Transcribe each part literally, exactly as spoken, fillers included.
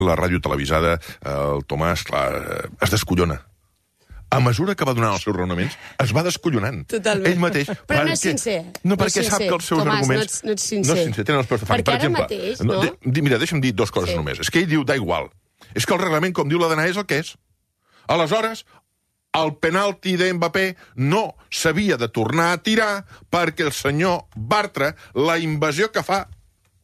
la ràdio televisada, el Tomàs, clar, es descollona. A mesura que va donant els seus raonaments, es va descollonant. Totalment. Ell mateix. Però no és sincer. No, perquè sap que els seus Tomàs, arguments... no ets sincer. No és sincer, tenen els peus de fang. Perquè ara mateix, no? Mira, deixa'm dir dues coses només. És que ell diu, da igual. És que el reglament, com diu la Dana, és el que és. Aleshores, el penalti d'Mbappé no s'havia de tornar a tirar perquè el senyor Bartra, la invasió que fa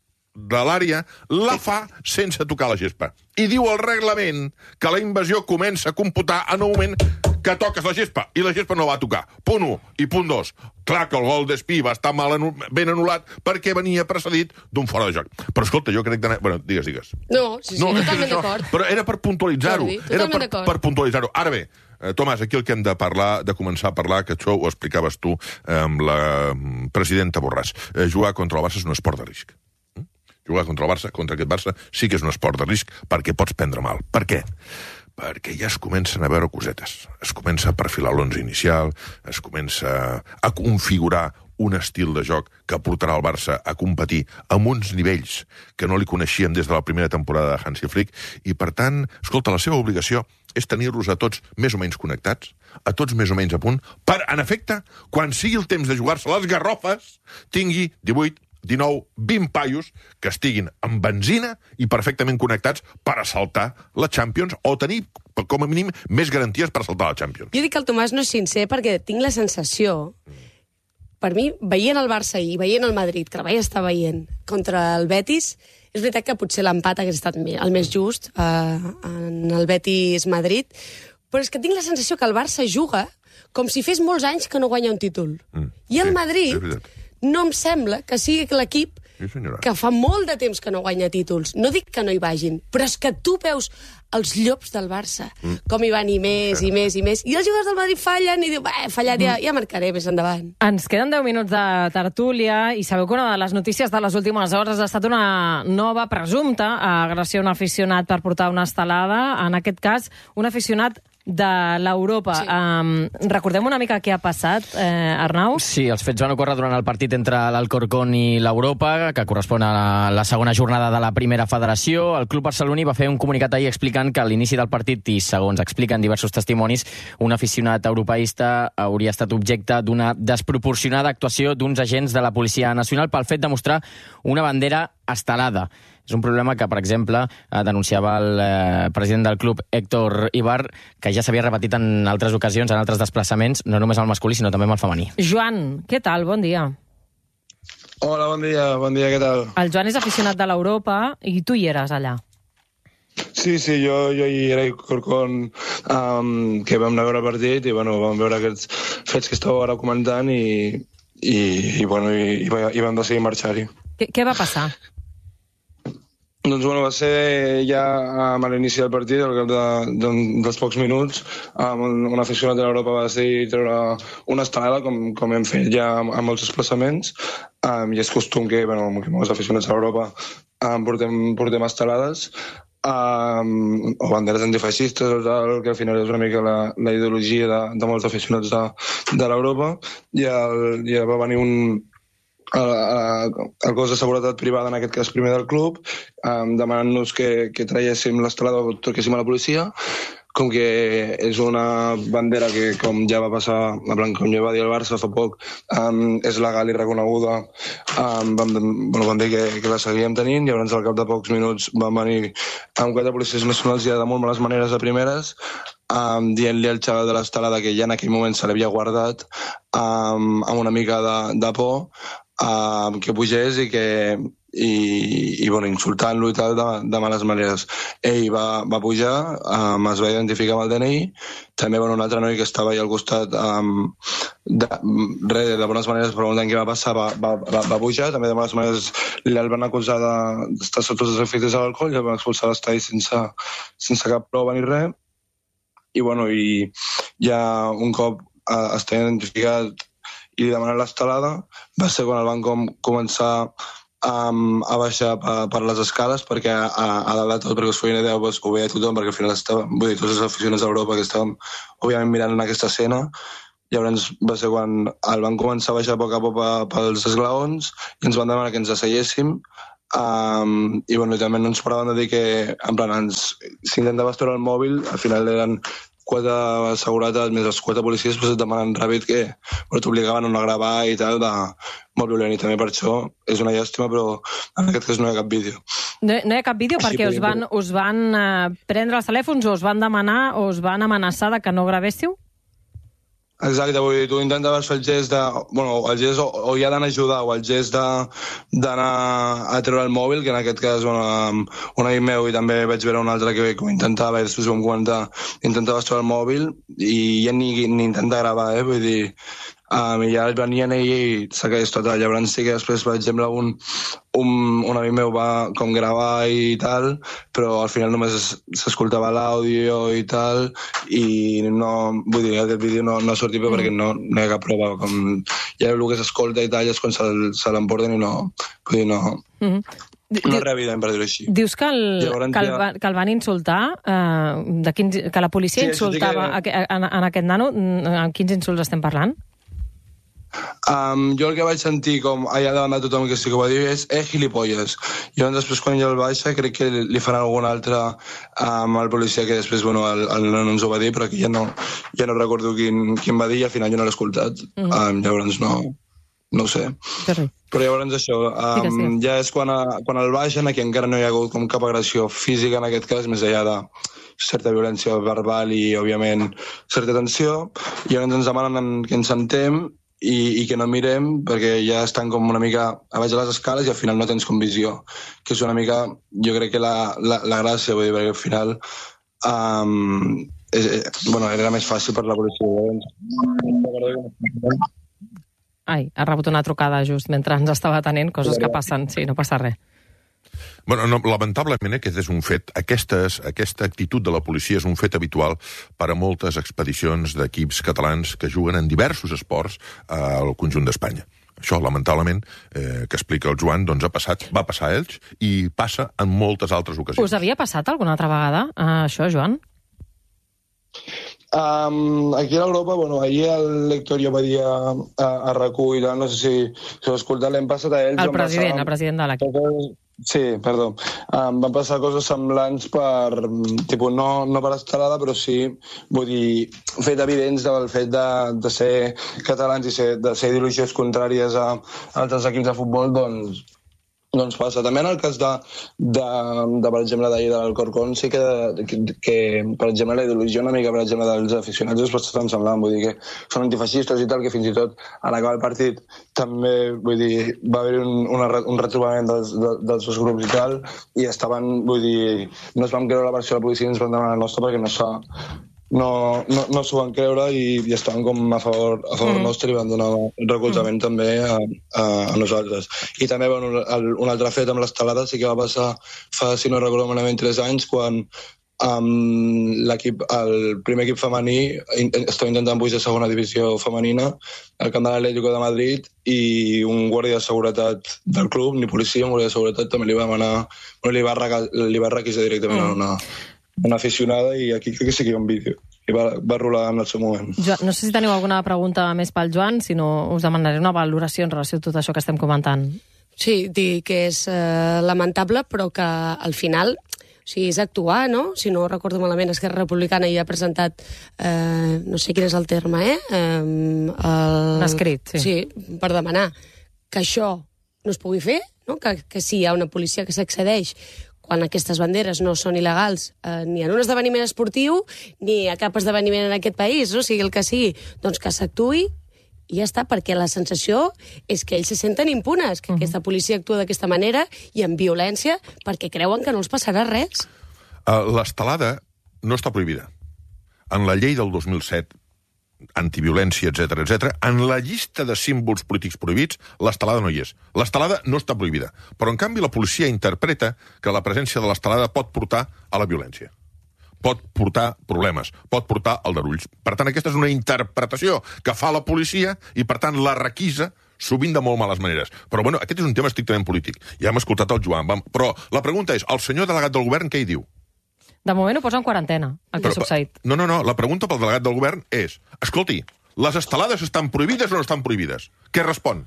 de l'àrea, la fa sense tocar la gespa. I diu el reglament que la invasió comença a computar en un moment que toques la gespa, i la gespa no va tocar. Punt un. I punt dos. Clar que el gol d'Espí va estar mal anu ben anul·lat perquè venia precedit d'un fora de joc. Però escolta, jo crec que... Bueno, digues, digues. No, sí, sí, no, totalment d'acord. Però era per puntualitzar-ho. Era per, per puntualitzar-ho. Ara bé, eh, Tomàs, aquí el que hem de parlar, de començar a parlar, que això ho explicaves tu amb la presidenta Borràs. Eh, jugar contra el Barça és un esport de risc. Jugar contra el Barça, contra aquest Barça, sí que és un esport de risc perquè pots prendre mal. Per què? Perquè ja es comencen a veure cosetes. Es comença a perfilar l'onze inicial, es comença a configurar un estil de joc que portarà el Barça a competir amb uns nivells que no li coneixíem des de la primera temporada de Hansi Flick, i per tant, escolta, la seva obligació és tenir-los a tots més o menys connectats, a tots més o menys a punt, per, en efecte, quan sigui el temps de jugar-se les garrofes, tingui divuit, dinou, vint paios que estiguin amb benzina i perfectament connectats per assaltar la Champions o tenir, com a mínim, més garanties per assaltar la Champions. Jo dic que el Tomàs no és sincer perquè tinc la sensació, per mi, veient el Barça i veient el Madrid, que la vaig estar veient contra el Betis, és veritat que potser l'empat hagués estat el més just eh, en el Betis-Madrid, però és que tinc la sensació que el Barça juga com si fes molts anys que no guanya un títol. Mm. I el sí, Madrid no em sembla que sigui l'equip sí, que fa molt de temps que no guanya títols. No dic que no hi vagin, però és que tu veus els llops del Barça, mm. com hi van i més, i més, i més, i els jugadors del Madrid fallen i diu, va, he fallat, ja, ja marcaré més endavant. Ens queden deu minuts de tertúlia i sabeu que una de les notícies de les últimes hores ha estat una nova presumpta agressió a un aficionat per portar una estelada, en aquest cas, un aficionat de l'Europa. Sí. Um, recordem una mica què ha passat, eh, Arnau? Sí, els fets van ocórrer durant el partit entre l'Alcorcón i l'Europa, que correspon a la, la segona jornada de la primera federació. El club barceloní va fer un comunicat ahir explicant que a l'inici del partit, i segons expliquen diversos testimonis, un aficionat europeista hauria estat objecte d'una desproporcionada actuació d'uns agents de la Policia Nacional pel fet de mostrar una bandera estelada. És un problema que, per exemple, denunciava el eh, president del club, Héctor Ibar, que ja s'havia repetit en altres ocasions, en altres desplaçaments, no només al masculí, sinó també amb el femení. Joan, què tal? Bon dia. Hola, bon dia, bon dia, què tal? El Joan és aficionat de l'Europa i tu hi eres allà. Sí, sí, jo, jo hi era a Corcón, um, que vam anar a veure el partit i bueno, vam veure aquests fets que estàveu ara comentant i, i, i, bueno, i, i vam decidir marxar-hi. Què, què va passar? Doncs bueno, va ser ja um, a l'inici del partit, al cap de, de, dels pocs minuts, um, un, un aficionat de l'Europa va decidir treure una estelada, com, com hem fet ja amb, amb els desplaçaments, um, i és costum que, bueno, que molts aficionats a l'Europa um, portem, portem estelades, um, o banderes antifeixistes, o tal, que al final és una mica la, la ideologia de, de molts aficionats de, de l'Europa, i, el, i va venir un... El, el cos de seguretat privada, en aquest cas primer del club, um, demanant-nos que, que traiéssim l'estelada o truquéssim a la policia, com que és una bandera que, com ja va passar a Blanc, com ja va dir el Barça fa poc, um, és legal i reconeguda, um, vam, bueno, vam dir que, que la seguíem tenint, i llavors al cap de pocs minuts van venir amb quatre policies nacionals ja de molt males maneres de primeres, Um, dient-li al xaval de l'estelada que ja en aquell moment se l'havia guardat um, amb una mica de, de por, um, que pugés i que i, i bueno, insultant-lo i tal de, de males maneres. Ell va, va pujar, um, es va identificar amb el D N I, també bueno, un altre noi que estava allà al costat, um, de, res, de bones maneres preguntant què va passar, va, va, va, va pujar, també de bones maneres el van acusar d'estar de, sota els efectes de l'alcohol, i el van expulsar a l'estadi sense, sense cap prova ni res. I, bueno, i ja un cop eh, està identificat i li demanen l'estelada, va ser quan el van com, començar um, a baixar per, per les escales, perquè a, a dalt de tot, perquè us feia una idea, pues, ho veia tothom, perquè al final estava, vull dir, tots els aficionats d'Europa que estàvem, òbviament, mirant en aquesta escena. Llavors va ser quan el van començar a baixar a poc a poc pels esglaons i ens van demanar que ens asseiéssim Um, i bueno, també no ens paraven de dir que en plan, ens, si intentaves treure el mòbil, al final eren quatre seguretats més els quatre policies, però et demanen ràpid que bueno, t'obligaven a no gravar i tal, de molt violent, i també per això és una llàstima, però en aquest cas no hi ha cap vídeo. No, no hi ha cap vídeo perquè us van, us van eh, prendre els telèfons o us van demanar o us van amenaçar de que no gravéssiu? Exacte, vull dir, tu intentaves fer el gest de... Bueno, el gest o, o ja d'anar a ajudar o el gest d'anar a treure el mòbil, que en aquest cas, bueno, un amic meu i també vaig veure un altre que, que ho intentava i després vam comentar, intentaves treure el mòbil i ja ni, ni intentar gravar, eh? Vull dir, um, i ja venien ell i segueix tot. Llavors sí que després, per exemple, un, un, un amic meu va com gravar i tal, però al final només s'escoltava l'àudio i tal, i no, vull dir, aquest vídeo no, no ha sortit mm. perquè no, no hi ha cap prova. Com, ja el que s'escolta i tal és quan se, se l'emporten i no, vull dir, no... Mm -hmm. No és reevident, per dir-ho així. Dius que el, que el, va, que el van insultar, eh, de quins, que la policia sí, insultava que... en, en aquest nano, en quins insults estem parlant? Um, jo el que vaig sentir com allà davant de tothom que sí que ho va dir és eh, gilipolles. I llavors després quan jo el baixa crec que li faran algun altre um, al policia que després bueno, el, el no ens ho va dir, però que ja no, ja no recordo quin, quin va dir i al final jo no l'he escoltat. Mm -hmm. um, llavors no... No ho sé. Perfecte. Però llavors això, um, ja és quan, a, quan el baixen, aquí encara no hi ha hagut com cap agressió física en aquest cas, més enllà de certa violència verbal i, òbviament, certa tensió. I llavors ens demanen que ens sentem i, i que no mirem, perquè ja estan com una mica a baix de les escales i al final no tens com visió, que és una mica, jo crec que la, la, la gràcia, vull dir, perquè al final um, és, bueno, era més fàcil per la policia. Ai, ha rebut una trucada just mentre ens estava atenent, coses que passen, sí, no passa res. Bueno, no, lamentablement aquest és un fet, aquestes, aquesta actitud de la policia és un fet habitual per a moltes expedicions d'equips catalans que juguen en diversos esports al conjunt d'Espanya. Això, lamentablement, eh, que explica el Joan, doncs ha passat, va passar a Elx i passa en moltes altres ocasions. Us havia passat alguna altra vegada, eh, això, Joan? Um, aquí a l'Europa, bueno, ahir el lector jo va dir a, a, a RAC1 i tal, no sé si, si ho escoltat, l'hem passat a ells. El president, passar, el president de l'equip. Sí, perdó. Um, van passar coses semblants per, tipus, no, no per estelada, però sí, vull dir, fet evidents del fet de, de ser catalans i ser, de ser ideologies contràries a, a altres equips de futbol, doncs, doncs passa. També en el cas de, de, de per exemple, d'ahir de l'Alcorcón, sí que, que, que, per exemple, la ideologia una mica, per exemple, dels aficionats és bastant semblant, vull dir que són antifeixistes i tal, que fins i tot a l'acabar el partit també, vull dir, va haver un, una, un retrobament dels, dels dos grups i tal, i estaven, vull dir, no es van creure la versió de la policia i ens van demanar la nostra perquè no s'ha no, no, no s'ho van creure i, i estaven com a favor, a favor mm. nostre i van donar recolzament mm. també a, a, a nosaltres. I també bueno, el, un altre fet amb l'estelada sí que va passar fa, si no recordo malament, tres anys, quan um, l'equip, el primer equip femení in, estava intentant pujar a segona divisió femenina al camp de l'Atlético de Madrid i un guàrdia de seguretat del club, ni policia, un guàrdia de seguretat també li va demanar, bueno, li va, li va requisar directament mm. a una una aficionada i aquí crec que sí que hi ha un vídeo i va, va rolar en el seu moment. Jo, no sé si teniu alguna pregunta més pel Joan, si no us demanaré una valoració en relació a tot això que estem comentant. Sí, dir que és eh, lamentable, però que al final, o sigui, és actuar, no? Si no recordo malament, Esquerra Republicana ja ha presentat, eh, no sé quin és el terme, eh? eh el... Un escrit, sí. Sí, per demanar que això no es pugui fer, no? Que, que si hi ha una policia que s'accedeix quan aquestes banderes no són il·legals eh, ni en un esdeveniment esportiu ni a cap esdeveniment en aquest país, no? O sigui el que sigui, doncs que s'actuï i ja està, perquè la sensació és que ells se senten impunes, que uh -huh. aquesta policia actua d'aquesta manera i amb violència perquè creuen que no els passarà res. Uh, l'estelada no està prohibida. En la llei del dos mil set, antiviolència, etcètera, etcètera, en la llista de símbols polítics prohibits, l'estelada no hi és. L'estelada no està prohibida. Però, en canvi, la policia interpreta que la presència de l'estelada pot portar a la violència. Pot portar problemes, pot portar aldarulls. Per tant, aquesta és una interpretació que fa la policia i, per tant, la requisa sovint de molt males maneres. Però, bueno, aquest és un tema estrictament polític. Ja hem escoltat el Joan. Vam... Però la pregunta és, el senyor delegat del govern què hi diu? De moment ho posa en quarantena, el que ha succeït. No, no, no. La pregunta pel delegat del govern és, escolti, les estelades estan prohibides o no estan prohibides? Què respon?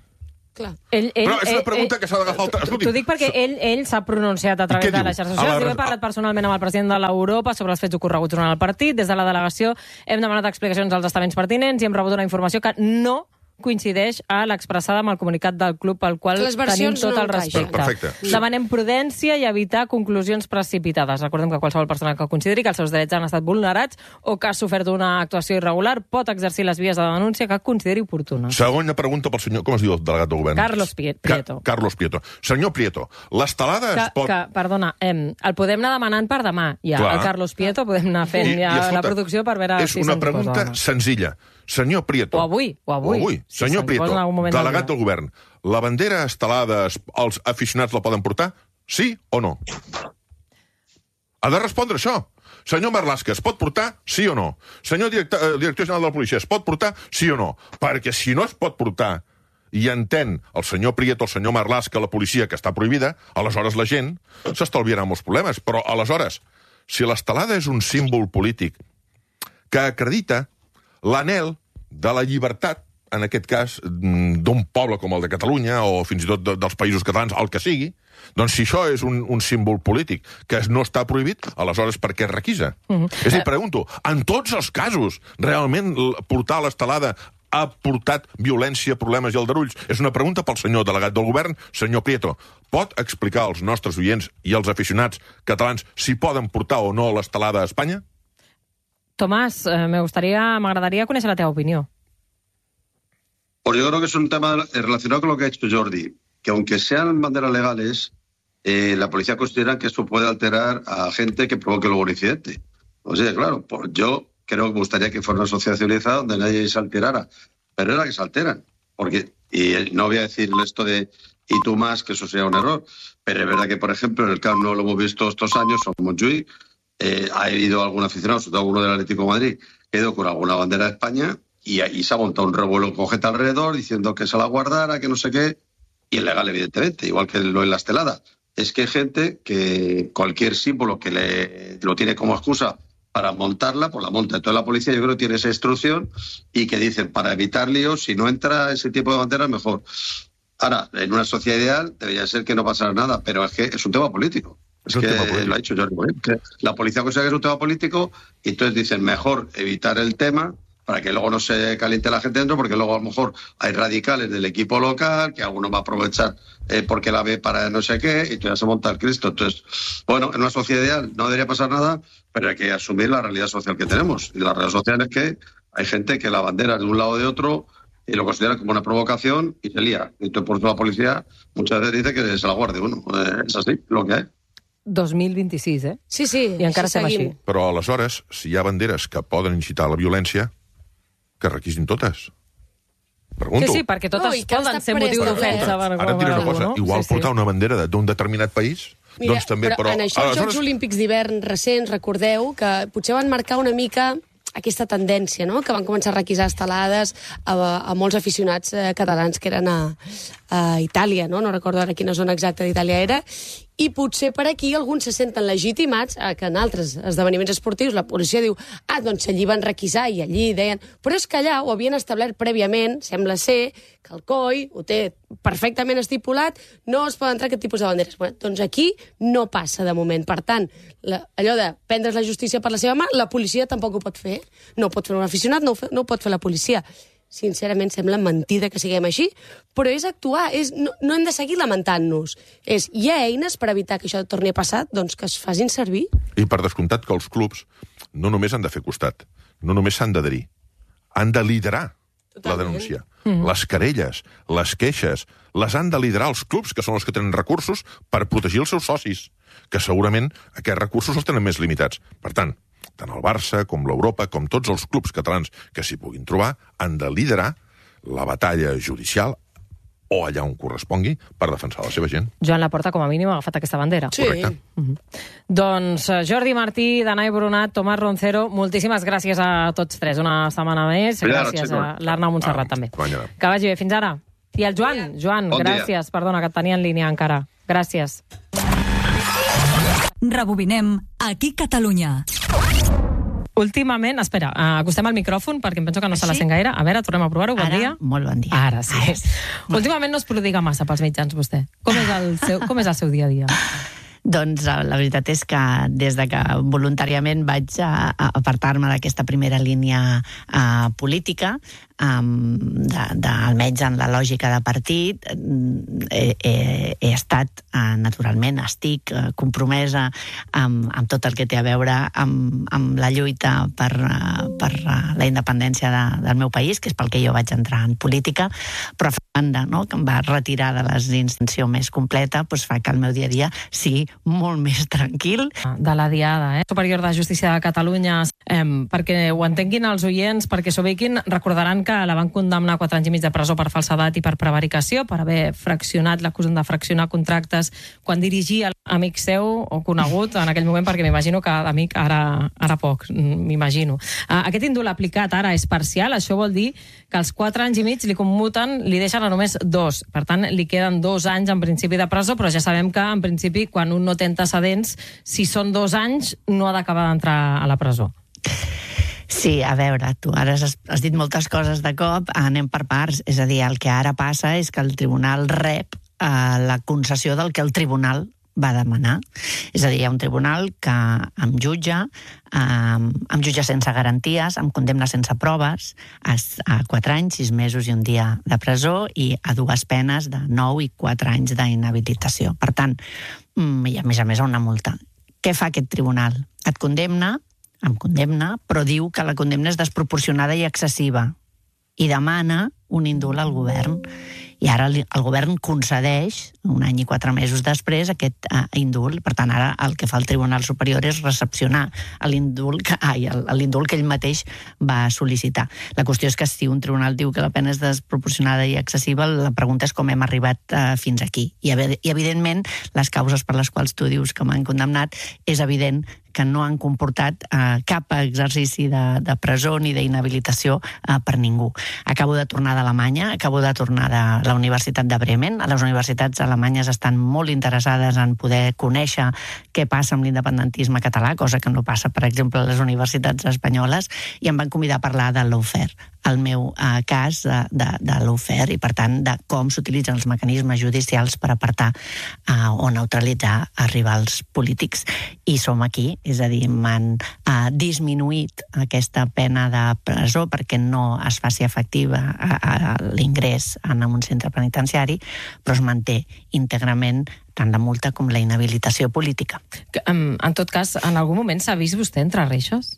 Clar. Ell, ell, Però és una pregunta ell, que s'ha d'agafar... T'ho dic perquè ell, ell s'ha pronunciat a través de les xarxes socials. Jo he parlat personalment amb el president de l'Europa sobre els fets ocorreguts durant el partit. Des de la delegació hem demanat explicacions als estaments pertinents i hem rebut una informació que no coincideix a l'expressada amb el comunicat del club pel qual tenim tot no el respecte. Perfecte. Demanem prudència i evitar conclusions precipitades. Recordem que qualsevol persona que consideri que els seus drets han estat vulnerats o que ha sofert una actuació irregular pot exercir les vies de denúncia que consideri oportunes. Segona pregunta pel senyor... Com es diu el delegat del govern? Carlos Prieto. Ca Carlos Prieto. Senyor Prieto, l'estelada es pot... Que, perdona, em, el podem anar demanant per demà. Ja, Clar. el Carlos Prieto podem anar fent I, ja i, escolta, la producció per veure és si una pregunta senzilla. Senyor Prieto... O avui, o avui. O avui. Si Senyor Prieto, delegat del govern, la bandera estelada els aficionats la poden portar? Sí o no? Ha de respondre això. Senyor Marlaska, es pot portar? Sí o no? Senyor director, eh, director general de la policia, es pot portar? Sí o no? Perquè si no es pot portar i entén el senyor Prieto, el senyor Marlaska, la policia, que està prohibida, aleshores la gent s'estalviarà molts problemes. Però aleshores, si l'estelada és un símbol polític que acredita l'anhel de la llibertat, en aquest cas, d'un poble com el de Catalunya, o fins i tot de, dels països catalans, el que sigui, doncs si això és un, un símbol polític que no està prohibit, aleshores per què es requisa? Mm-hmm. És a dir, pregunto, en tots els casos, realment portar l'estelada ha portat violència, problemes i aldarulls? És una pregunta pel senyor delegat del govern. Senyor Prieto, pot explicar als nostres oients i als aficionats catalans si poden portar o no l'estelada a Espanya? Tomás, eh, me gustaría, m'agradaria conèixer la teva opinió. Pues yo creo que es un tema relacionado con lo que ha hecho Jordi, que aunque sean banderas legales, eh, la policía considera que esto puede alterar a gente que provoque luego un incidente. O sea, claro, pues yo creo que me gustaría que fuera una sociedad civilizada donde nadie se alterara, pero era que se alteran. Porque, y no voy a decir esto de y tú más, que eso sería un error, pero es verdad que, por ejemplo, en el Camp Nou lo hemos visto estos años, en Montjuïc, eh, ha habido algún aficionado, sobre todo alguno del Atlético de Madrid, que ha ido con alguna bandera de España y, y se ha montado un revuelo con gente alrededor diciendo que se la guardara, que no sé qué, y es legal, evidentemente, igual que lo en la estelada. Es que hay gente que cualquier símbolo que le, lo tiene como excusa para montarla, pues la monta. Entonces la policía yo creo que tiene esa instrucción y que dicen, para evitar líos, si no entra ese tipo de banderas, mejor. Ahora, en una sociedad ideal debería ser que no pasara nada, pero es que es un tema político. Es, es que político. Lo ha dicho Jordi Moreno. La policía considera que es un tema político y entonces dicen, mejor evitar el tema para que luego no se caliente la gente dentro, porque luego a lo mejor hay radicales del equipo local, que alguno va a aprovechar eh, porque la ve para no sé qué, y entonces se monta el Cristo. Entonces, bueno, en una sociedad ideal no debería pasar nada, pero hay que asumir la realidad social que tenemos. Y la realidad social es que hay gente que la bandera de un lado o de otro y lo considera como una provocación y se lía. Y entonces por eso la policía muchas veces dice que se la guarde. Bueno, eh, es así, lo que hay. dos mil vint-i-sis, eh? Sí, sí. I encara sí, estem així. Però aleshores, si hi ha banderes que poden incitar a la violència, que requisin totes. Pregunto. Sí, sí, perquè totes no, poden ser motiu d'ofensa. Ara et diré una cosa, no? igual sí, portar sí. una bandera d'un determinat país, Mira, doncs també... però, però en això, els aleshores... Jocs Olímpics d'hivern recents, recordeu que potser van marcar una mica aquesta tendència, no?, que van començar a requisar estelades a, a molts aficionats eh, catalans que eren a, a Itàlia, no? No recordo ara quina zona exacta d'Itàlia era, i potser per aquí alguns se senten legitimats a que en altres esdeveniments esportius la policia diu, ah, doncs allí van requisar i allí deien... Però és que allà ho havien establert prèviament, sembla ser que el C O I ho té perfectament estipulat, no es poden entrar aquest tipus de banderes. Bueno, doncs aquí no passa de moment. Per tant, la, allò de prendre's la justícia per la seva mà, la policia tampoc ho pot fer. No ho pot fer un aficionat, no ho, fe, no ho pot fer la policia. Sincerament, sembla mentida que siguem així, però és actuar, és, no, no hem de seguir lamentant-nos. És, hi ha eines per evitar que això torni a passar, doncs que es facin servir. I per descomptat que els clubs no només han de fer costat, no només s'han d'adherir, han de liderar Totalment. La denúncia. Mm-hmm. Les querelles, les queixes, les han de liderar els clubs, que són els que tenen recursos per protegir els seus socis, que segurament aquests recursos els tenen més limitats. Per tant, tant el Barça com l'Europa, com tots els clubs catalans que s'hi puguin trobar, han de liderar la batalla judicial o allà on correspongui per defensar la seva gent. Joan Laporta, com a mínim, ha agafat aquesta bandera. Sí. Correcte. Mm-hmm. Doncs Jordi Martí, Danai Brunat, Tomàs Roncero, moltíssimes gràcies a tots tres. Una setmana més. Gràcies a l'Arnau Montserrat, ah, també. Guanyarà. Que vagi bé. Fins ara. I el Joan, Joan, bon gràcies. Dia. Perdona, que et tenia en línia encara. Gràcies. Rebobinem aquí Catalunya. Últimament, espera, acostem el micròfon perquè em penso que no se la sent gaire. A veure, tornem a provar-ho, bon Ara, dia. molt bon dia. Ara sí. Ara sí. Últimament no es prodiga massa pels mitjans, vostè. Com és el seu, com és el seu dia a dia? Doncs la veritat és que des de que voluntàriament vaig a, a apartar-me d'aquesta primera línia uh, política, um, de, de, almenys en la lògica de partit, he, he, he estat, uh, naturalment, estic uh, compromesa amb, amb tot el que té a veure amb, amb la lluita per, uh, per uh, la independència de, del meu país, que és pel que jo vaig entrar en política, però fa banda, no?, que em va retirar de l'extinció més completa, doncs fa que el meu dia a dia sigui molt més tranquil. De la Diada, eh? Superior de Justícia de Catalunya, eh, perquè ho entenguin els oients, perquè s'ubiquin, recordaran que la van condemnar a quatre anys i mig de presó per falsedat i per prevaricació, per haver fraccionat, l'acusen de fraccionar contractes quan dirigia amic seu o conegut en aquell moment, perquè m'imagino que d'amic ara, ara poc, m'imagino. Aquest indult aplicat ara és parcial, això vol dir que els quatre anys i mig li commuten, li deixen a només dos. Per tant, li queden dos anys en principi de presó, però ja sabem que en principi quan un no té antecedents, si són dos anys, no ha d'acabar d'entrar a la presó. Sí, a veure, tu ara has, has dit moltes coses de cop, anem per parts. És a dir, el que ara passa és que el tribunal rep eh, la concessió del que el tribunal va demanar. És a dir, hi ha un tribunal que em jutja, eh, em jutja sense garanties, em condemna sense proves, a, a quatre anys, sis mesos i un dia de presó i a dues penes de nou i quatre anys d'inhabilitació. Per tant, i a més a més una multa. Què fa aquest tribunal? Et condemna, em condemna, però diu que la condemna és desproporcionada i excessiva i demana un indult al govern. I ara el govern concedeix, un any i quatre mesos després, aquest uh, indult. Per tant, ara el que fa el Tribunal Superior és recepcionar l'indult que, ai, l'indult que ell mateix va sol·licitar. La qüestió és que si un tribunal diu que la pena és desproporcionada i excessiva, la pregunta és com hem arribat uh, fins aquí. I, I, evidentment, les causes per les quals tu dius que m'han condemnat, és evident que no han comportat eh, cap exercici de, de presó ni d'inhabilitació eh, per ningú. Acabo de tornar d'Alemanya, acabo de tornar de la Universitat de Bremen. A les universitats alemanyes estan molt interessades en poder conèixer què passa amb l'independentisme català, cosa que no passa, per exemple, a les universitats espanyoles, i em van convidar a parlar de lawfare, el meu eh, cas de, de, de lawfare, i per tant de com s'utilitzen els mecanismes judicials per apartar eh, o neutralitzar a rivals polítics. I som aquí, és a dir, m'han eh, disminuït aquesta pena de presó perquè no es faci efectiva a, a l'ingrés en un centre penitenciari, però es manté íntegrament tant la multa com la inhabilitació política. En, en tot cas, en algun moment s'ha vist vostè entre reixes?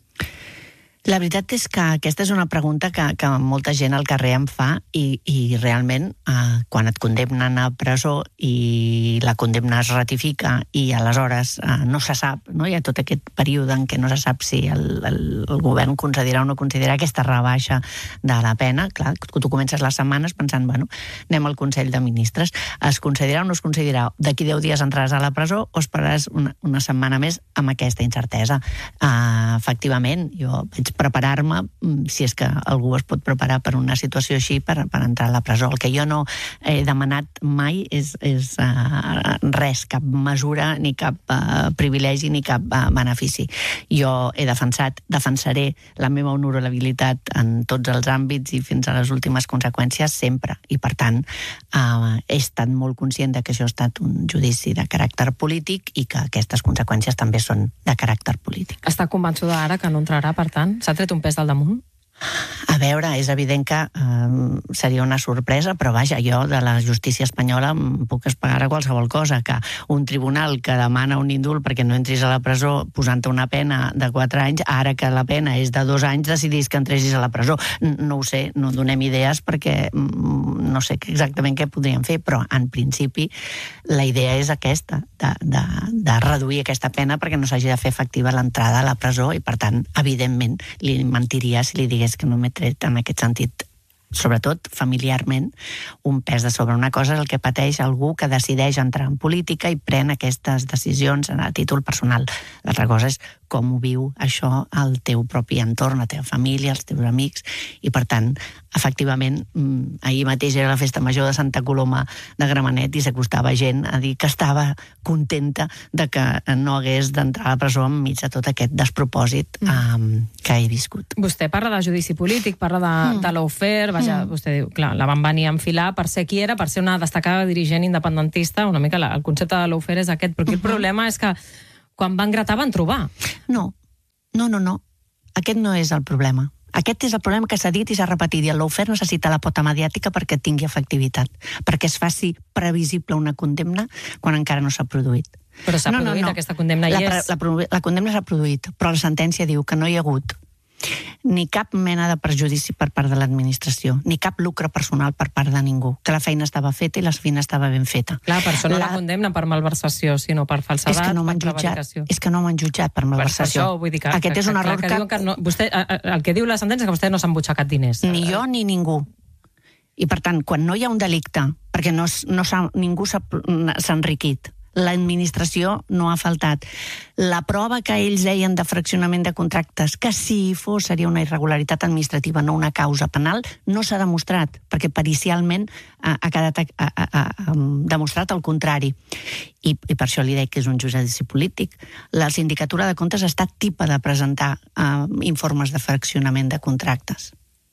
La veritat és que aquesta és una pregunta que, que molta gent al carrer em fa i, i realment eh, quan et condemnen a presó i la condemna es ratifica i aleshores eh, no se sap, no? Hi ha tot aquest període en què no se sap si el, el, el govern concedirà o no concedirà aquesta rebaixa de la pena. Clar, tu comences les setmanes pensant, bueno, anem al Consell de Ministres, es concedirà o no es concedirà? D'aquí deu dies entraràs a la presó o esperaràs una, una setmana més amb aquesta incertesa? Uh, efectivament, jo vaig preparar-me, si és que algú es pot preparar per una situació així, per, per entrar a la presó. El que jo no he demanat mai és, és uh, res, cap mesura, ni cap uh, privilegi, ni cap uh, benefici. Jo he defensat, defensaré la meva honorabilitat en tots els àmbits i fins a les últimes conseqüències sempre. I, per tant, uh, he estat molt conscient de que això ha estat un judici de caràcter polític i que aquestes conseqüències també són de caràcter polític. Està convençuda ara que no entrarà, per tant? S'ha tret un pes del damunt? A veure, és evident que eh, seria una sorpresa, però vaja, jo de la justícia espanyola em puc esperar a qualsevol cosa, que un tribunal que demana un indult perquè no entris a la presó posant-te una pena de quatre anys, ara que la pena és de dos anys, decidís que entressis a la presó. No ho sé, no donem idees perquè no sé exactament què podríem fer, però en principi la idea és aquesta, de, de, de reduir aquesta pena perquè no s'hagi de fer efectiva l'entrada a la presó i, per tant, evidentment, li mentiria si li digués que no m'he tret en aquest sentit, sobretot familiarment, un pes de sobre. Una cosa és el que pateix algú que decideix entrar en política i pren aquestes decisions a títol personal. L'altra cosa és com ho viu això al teu propi entorn, la teva família, els teus amics, i per tant efectivament, ahir mateix era la festa major de Santa Coloma de Gramenet i s'acostava gent a dir que estava contenta de que no hagués d'entrar a la presó enmig de tot aquest despropòsit um, que he viscut. Vostè parla de judici polític, parla de, mm. de lawfare, vaja, mm. vostè diu, clar, la van venir a enfilar per ser qui era, per ser una destacada dirigent independentista, una mica la, el concepte de lawfare és aquest, però aquí el problema és que quan van gratar van trobar. No, no, no, no. Aquest no és el problema. Aquest és el problema que s'ha dit i s'ha repetit, i el lawfare necessita la pota mediàtica perquè tingui efectivitat, perquè es faci previsible una condemna quan encara no s'ha produït. Però s'ha no, produït, no, no. aquesta condemna hi la, és. La, la, la condemna s'ha produït, però la sentència diu que no hi ha hagut ni cap mena de perjudici per part de l'administració, ni cap lucre personal per part de ningú, que la feina estava feta i la feina estava ben feta. Clar, per això no la, la condemna per malversació, sinó per falsedat, és que no per prevaricació. És que no m'han jutjat per malversació. Per això, vull dir que, Aquest que, és un que, error que, que... que, que no, vostè, el que diu la sentència és que vostè no s'ha embutxacat diners. Ni jo ni ningú. I per tant, quan no hi ha un delicte, perquè no, no s'ha, ningú s'ha enriquit, l'administració no ha faltat. La prova que ells deien de fraccionament de contractes, que si fos seria una irregularitat administrativa, no una causa penal, no s'ha demostrat, perquè pericialment ha, ha quedat a, a, a, a, demostrat el contrari. I, I per això li dic que és un judici polític. La Sindicatura de Comptes està tipa de presentar uh, informes de fraccionament de contractes.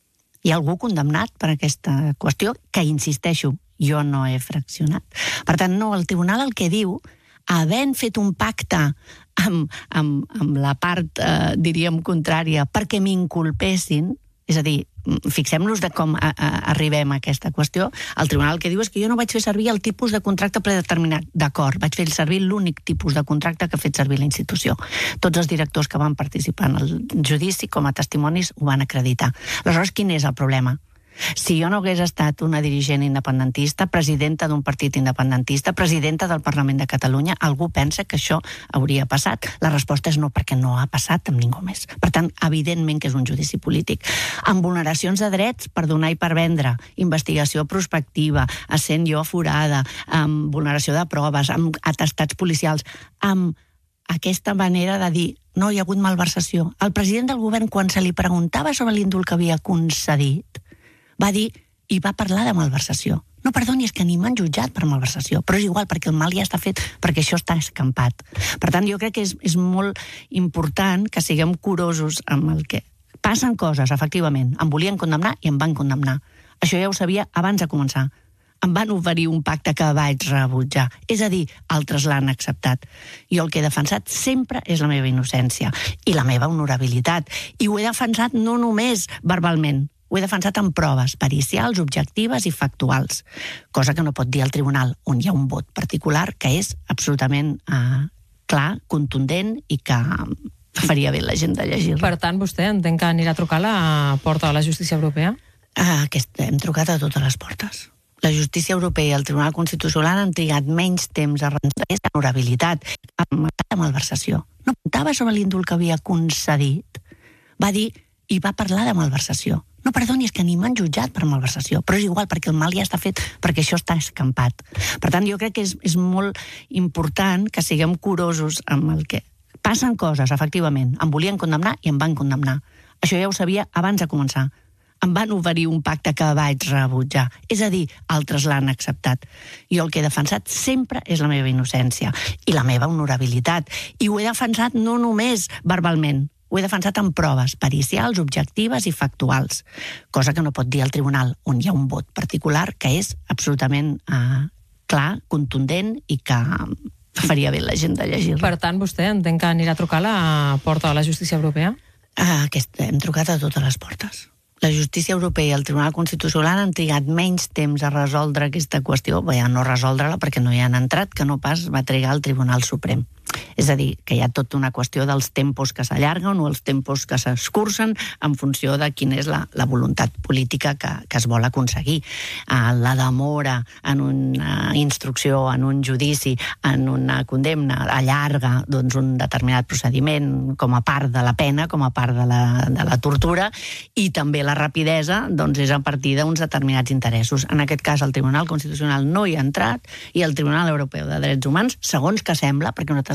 Hi ha algú condemnat per aquesta qüestió, que insisteixo, jo no he fraccionat. Per tant, no, el tribunal el que diu, havent fet un pacte amb, amb, amb la part, eh, diríem, contrària, perquè m'inculpessin, és a dir, fixem-nos de com a, a, arribem a aquesta qüestió, el tribunal el que diu és que jo no vaig fer servir el tipus de contracte predeterminat. D'acord, vaig fer servir l'únic tipus de contracte que ha fet servir la institució. Tots els directors que van participar en el judici com a testimonis ho van acreditar. Aleshores, quin és el problema? Si jo no hagués estat una dirigent independentista, presidenta d'un partit independentista, presidenta del Parlament de Catalunya, algú pensa que això hauria passat? La resposta és no, perquè no ha passat amb ningú més. Per tant, evidentment que és un judici polític. Amb vulneracions de drets per donar i per vendre, investigació prospectiva, essent jo aforada, amb vulneració de proves, amb atestats policials, amb aquesta manera de dir no hi ha hagut malversació. El president del govern, quan se li preguntava sobre l'indult que havia concedit, va dir i va parlar de malversació. No, perdoni, és que ni m'han jutjat per malversació, però és igual, perquè el mal ja està fet, perquè això està escampat. Per tant, jo crec que és, és molt important que siguem curosos amb el que... Passen coses, efectivament. Em volien condemnar i em van condemnar. Això ja ho sabia abans de començar. Em van oferir un pacte que vaig rebutjar. És a dir, altres l'han acceptat. Jo el que he defensat sempre és la meva innocència i la meva honorabilitat. I ho he defensat no només verbalment, ho he defensat amb proves pericials, objectives i factuals, cosa que no pot dir el tribunal, on hi ha un vot particular que és absolutament eh, clar, contundent i que faria bé la gent de llegir-lo. Per tant, vostè entén que anirà a trucar a la porta de la justícia europea? Ah, aquest, hem trucat a totes les portes. La justícia europea i el Tribunal Constitucional han trigat menys temps a reconèixer l'honorabilitat, amb la malversació. No apuntava sobre l'indult que havia concedit, va dir i va parlar de malversació. No, perdoni, és que ni m'han jutjat per malversació, però és igual, perquè el mal ja està fet, perquè això està escampat. Per tant, jo crec que és, és molt important que siguem curosos amb el que... Passen coses, efectivament. Em volien condemnar i em van condemnar. Això ja ho sabia abans de començar. Em van oferir un pacte que vaig rebutjar. És a dir, altres l'han acceptat. Jo el que he defensat sempre és la meva innocència i la meva honorabilitat. I ho he defensat no només verbalment, ho he defensat amb proves pericials, objectives i factuals, cosa que no pot dir el tribunal, on hi ha un vot particular que és absolutament eh, clar, contundent i que faria bé la gent de llegir-lo. Per tant, vostè entén que anirà a trucar a la porta de la justícia europea? Ah, aquest, hem trucat a totes les portes. La justícia europea i el Tribunal Constitucional han trigat menys temps a resoldre aquesta qüestió, bé, a no resoldre-la perquè no hi han entrat, que no pas va trigar el Tribunal Suprem. És a dir, que hi ha tota una qüestió dels tempos que s'allarguen o els tempos que s'escurcen en funció de quina és la, la voluntat política que, que es vol aconseguir. Uh, la demora en una instrucció, en un judici, en una condemna, allarga doncs, un determinat procediment com a part de la pena, com a part de la, de la tortura, i també la rapidesa doncs, és a partir d'uns determinats interessos. En aquest cas, el Tribunal Constitucional no hi ha entrat i el Tribunal Europeu de Drets Humans, segons que sembla, perquè nosaltres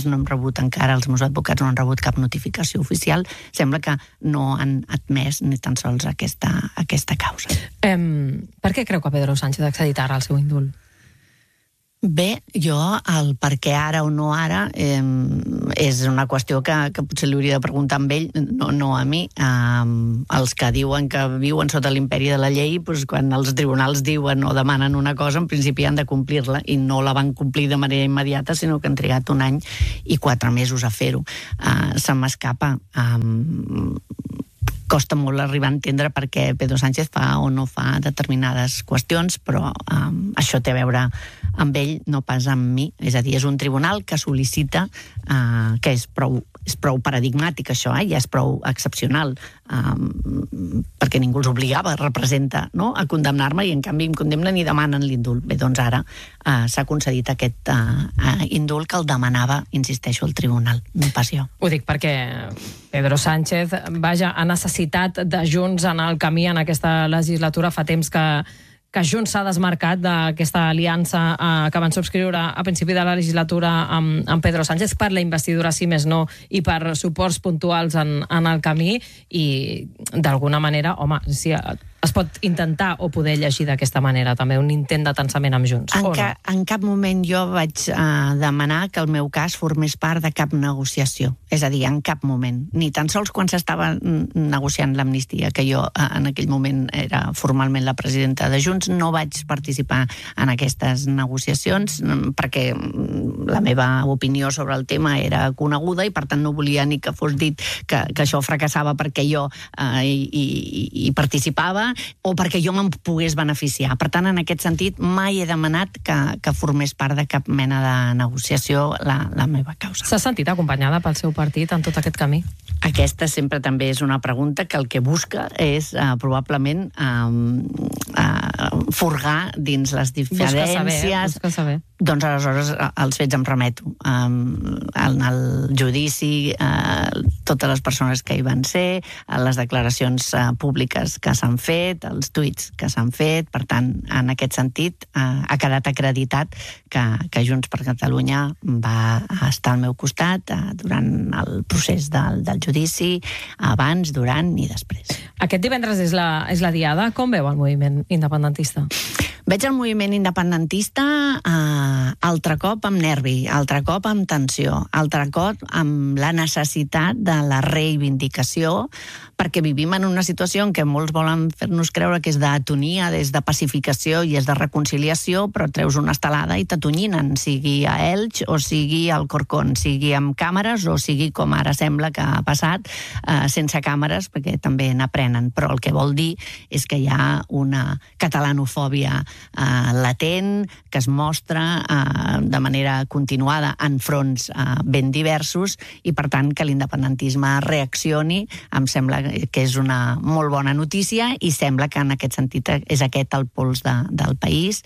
nosaltres no hem rebut encara, els meus advocats no han rebut cap notificació oficial, sembla que no han admès ni tan sols aquesta, aquesta causa. Um, per què creu que Pedro Sánchez ha accedit ara al seu indult? Bé, jo el per què ara o no ara eh, és una qüestió que, que potser li hauria de preguntar a ell, no, no a mi. Eh, els que diuen que viuen sota l'imperi de la llei, doncs, quan els tribunals diuen o demanen una cosa, en principi han de complir-la, i no la van complir de manera immediata, sinó que han trigat un any i quatre mesos a fer-ho. Eh, se m'escapa. Eh, costa molt arribar a entendre per què Pedro Sánchez fa o no fa determinades qüestions, però um, això té a veure amb ell, no pas amb mi. És a dir, és un tribunal que sol·licita, uh, que és prou, és prou paradigmàtic això, eh? Ja és prou excepcional, um, perquè ningú els obligava, representa, no?, a condemnar-me, i en canvi em condemnen i demanen l'indult. Bé, doncs ara uh, s'ha concedit aquest uh, uh, indult que el demanava, insisteixo, el tribunal, no pas jo. Ho dic perquè Pedro Sánchez, vaja, ha necessitat de Junts en el camí en aquesta legislatura. Fa temps que, que Junts s'ha desmarcat d'aquesta aliança eh, que van subscriure a principi de la legislatura amb, amb Pedro Sánchez per la investidura, si més no, i per suports puntuals en, en el camí, i d'alguna manera, home, si es pot intentar o poder llegir d'aquesta manera també un intent de tensament amb Junts, en o ca, no? En cap moment jo vaig uh, demanar que el meu cas formés part de cap negociació. És a dir, en cap moment. Ni tan sols quan s'estava negociant l'amnistia, que jo uh, en aquell moment era formalment la presidenta de Junts, no vaig participar en aquestes negociacions, perquè la meva opinió sobre el tema era coneguda i per tant no volia ni que fos dit que, que això fracassava perquè jo uh, hi, hi, hi participava o perquè jo me'n pogués beneficiar. Per tant, en aquest sentit, mai he demanat que, que formés part de cap mena de negociació la, la meva causa. S'ha sentit acompanyada pel seu partit en tot aquest camí? Aquesta sempre també és una pregunta que el que busca és uh, probablement uh, uh, furgar dins les diferències. Busca saber, eh? Busca saber. Doncs aleshores als fets em remeto. Um, en el judici, uh, totes les persones que hi van ser, les declaracions uh, públiques que s'han fet, els tuits que s'han fet, per tant, en aquest sentit, uh, ha quedat acreditat que, que Junts per Catalunya va estar al meu costat uh, durant el procés del, del judici, abans, durant i després. Aquest divendres és la, és la diada. Com veu el moviment independentista? Veig el moviment independentista eh, altre cop amb nervi, altre cop amb tensió, altre cop amb la necessitat de la reivindicació, perquè vivim en una situació en què molts volen fer-nos creure que és d'atonia, és de pacificació i és de reconciliació, però treus una estelada i t'atonyinen, sigui a Elx o sigui al Corcón, sigui amb càmeres o sigui com ara sembla que ha passat, eh, sense càmeres, perquè també n'aprenen. Però el que vol dir és que hi ha una catalanofòbia eh, latent, que es mostra eh, de manera continuada en fronts eh, ben diversos, i per tant que l'independentisme reaccioni em sembla que és una molt bona notícia, i sembla que en aquest sentit és aquest el pols de, del país,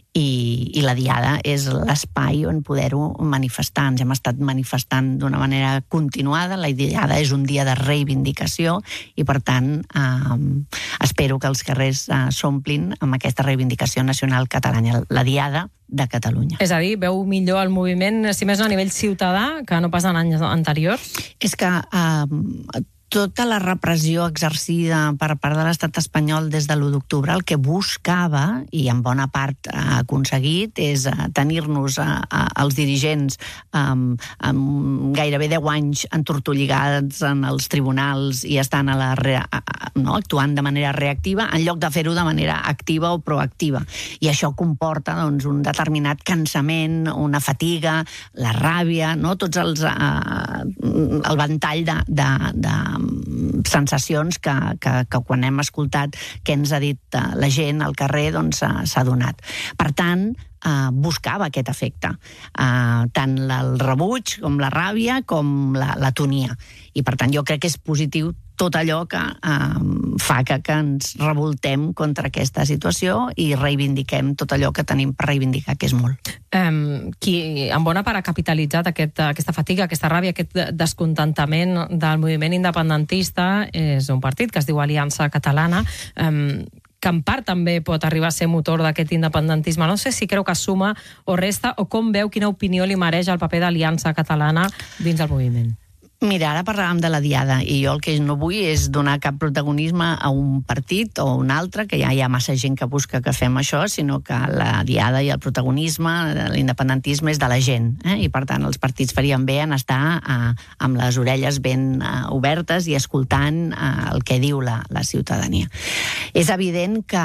i, i la diada és l'espai on poder-ho manifestar. Ens hem estat manifestant d'una manera continuada, la diada és un dia de reivindicació i per tant eh, espero que els carrers eh, s'omplin amb aquesta reivindicació nacional catalana, la diada de Catalunya. És a dir, veu millor el moviment, si més no a nivell ciutadà, que no pas en anys anteriors? És que eh, tota la repressió exercida per part de l'estat espanyol des de l'u d'octubre el que buscava, i en bona part ha aconseguit, és tenir-nos a, a, als dirigents um, amb gairebé deu anys entortolligats en els tribunals i estan a la re, a, no, actuant de manera reactiva en lloc de fer-ho de manera activa o proactiva. I això comporta doncs, un determinat cansament, una fatiga, la ràbia, no? Tots els uh, el ventall de, de, de sensacions que, que, que quan hem escoltat què ens ha dit la gent al carrer doncs s'ha donat. Per tant, eh, buscava aquest efecte, eh, tant el rebuig com la ràbia com la, l'atonia. I per tant jo crec que és positiu tot allò que eh, fa que, que ens revoltem contra aquesta situació i reivindiquem tot allò que tenim per reivindicar, que és molt. Um, qui en bona part ha capitalitzat aquest, aquesta fatiga, aquesta ràbia, aquest descontentament del moviment independentista és un partit que es diu Aliança Catalana. Um, que en part també pot arribar a ser motor d'aquest independentisme. No sé si creu que suma o resta, o com veu, quina opinió li mereix el paper d'Aliança Catalana dins del moviment. Mira, ara parlàvem de la Diada i jo el que no vull és donar cap protagonisme a un partit o un altre, que ja hi ha massa gent que busca que fem això, sinó que la Diada i el protagonisme, l'independentisme és de la gent, eh? I per tant els partits farien bé en estar eh, amb les orelles ben eh, obertes i escoltant eh, el que diu la, la ciutadania. És evident que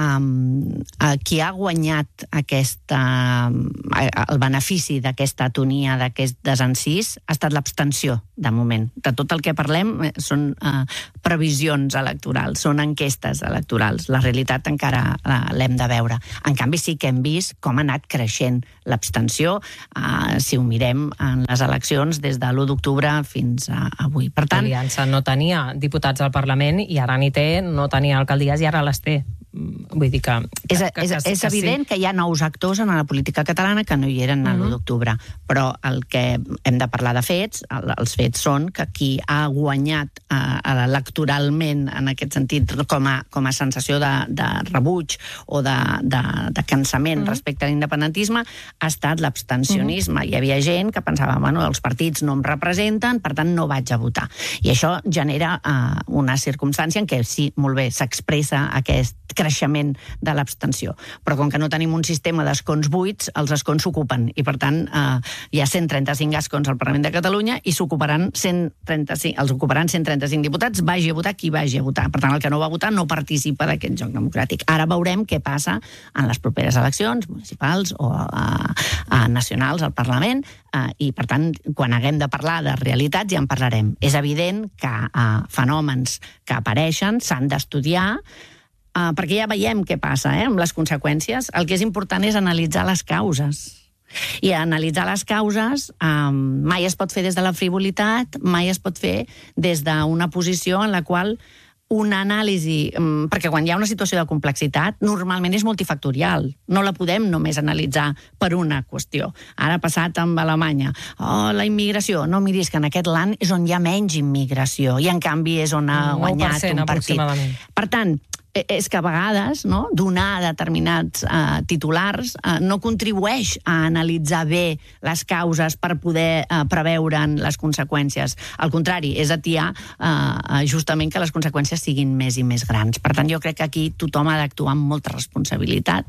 eh, qui ha guanyat aquesta, eh, el benefici d'aquesta atonia, d'aquest desencís, ha estat l'abstenció, de moment. De tot el que parlem eh, són eh, previsions electorals, són enquestes electorals. La realitat encara eh, l'hem de veure. En canvi, sí que hem vist com ha anat creixent l'abstenció, eh, si ho mirem en les eleccions des de l'u d'octubre fins a avui. Per tant, l'Aliança no tenia diputats al Parlament i ara n'hi té, no tenia alcaldies i ara les té. Vull dir que... És, que, que, és, que, és que evident sí. que hi ha nous actors en la política catalana que no hi eren uh-huh. l'u d'octubre, però el que hem de parlar de fets, el, els fets són que qui ha guanyat eh, electoralment, en aquest sentit, com a, com a sensació de, de rebuig o de, de, de cansament uh-huh. respecte a l'independentisme, ha estat l'abstencionisme. Uh-huh. Hi havia gent que pensava, bueno, els partits no em representen, per tant no vaig a votar. I això genera eh, una circumstància en què sí, molt bé, s'expressa aquest creixement de l'abstenció. Però com que no tenim un sistema d'escons buits, els escons s'ocupen. I, per tant, eh, hi ha cent trenta-cinc escons al Parlament de Catalunya i s'ocuparan cent trenta-cinc, els ocuparan cent trenta-cinc diputats, vagi a votar qui vagi a votar. Per tant, el que no va votar no participa d'aquest joc democràtic. Ara veurem què passa en les properes eleccions municipals o eh, eh, nacionals al Parlament eh, i, per tant, quan haguem de parlar de realitats ja en parlarem. És evident que eh, fenòmens que apareixen s'han d'estudiar, Uh, perquè ja veiem què passa eh, amb les conseqüències. El que és important és analitzar les causes. I analitzar les causes um, mai es pot fer des de la frivolitat, mai es pot fer des d'una posició en la qual una anàlisi, um, perquè quan hi ha una situació de complexitat, normalment és multifactorial. No la podem només analitzar per una qüestió. Ara ha passat amb Alemanya. Oh, la immigració. No miris que en aquest land és on hi ha menys immigració i en canvi és on ha guanyat un partit. Per tant, és que a vegades no, donar determinats eh, titulars eh, no contribueix a analitzar bé les causes per poder eh, preveure'n les conseqüències. Al contrari, és atiar eh, justament que les conseqüències siguin més i més grans. Per tant, jo crec que aquí tothom ha d'actuar amb molta responsabilitat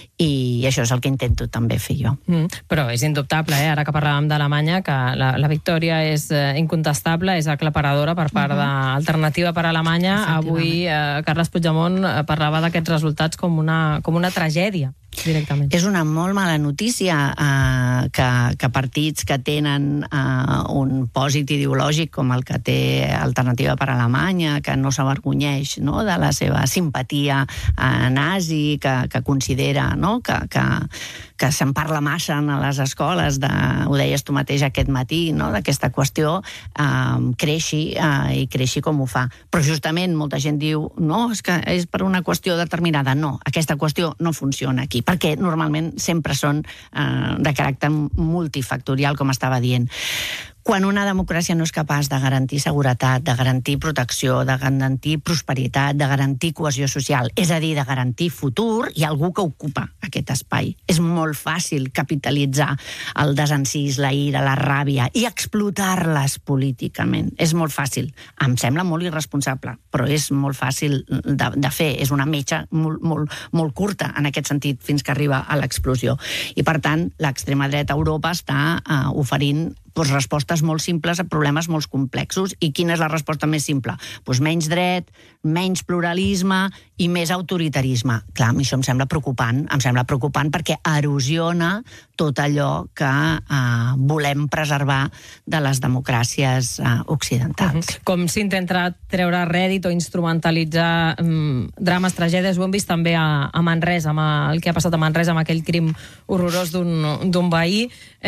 i això és el que intento també fer jo. Mm, però és indubtable, eh? Ara que parlàvem d'Alemanya, que la, la victòria és eh, incontestable, és aclaparadora per part uh-huh. d'Alternativa per Alemanya. Avui eh, Carles Puigdemont parlava d'aquests resultats com una, com una tragèdia, directament. És una molt mala notícia eh, que, que partits que tenen eh, un pòsit ideològic com el que té Alternativa per Alemanya, que no s'avergonyeix no, de la seva simpatia eh, nazi, que, que considera no, que, que, que se'n parla massa a les escoles, de, ho deies tu mateix aquest matí, no, d'aquesta qüestió, eh, creixi eh, i creixi com ho fa. Però justament molta gent diu no, és que és per una qüestió determinada. No, aquesta qüestió no funciona aquí, perquè normalment sempre són eh, de caràcter multifactorial, com estava dient. Quan una democràcia no és capaç de garantir seguretat, de garantir protecció, de garantir prosperitat, de garantir cohesió social, és a dir, de garantir futur, hi ha algú que ocupa aquest espai. És molt fàcil capitalitzar el desencís, la ira, la ràbia i explotar-les políticament. És molt fàcil. Em sembla molt irresponsable, però és molt fàcil de, de fer. És una metxa molt, molt, molt curta en aquest sentit fins que arriba a l'explosió. I, per tant, l'extrema dreta a Europa està uh, oferint pues, respostes molt simples a problemes molt complexos. I quina és la resposta més simple? Pues menys dret, menys pluralisme i més autoritarisme. Clar, a mi això em sembla preocupant. Em sembla preocupant perquè erosiona tot allò que eh, volem preservar de les democràcies eh, occidentals. Uh-huh. Com s'intenta treure rèdit o instrumentalitzar um, drames, tragèdies, ho hem vist també a, a Manresa, amb el que ha passat a Manresa, amb aquell crim horrorós d'un veí.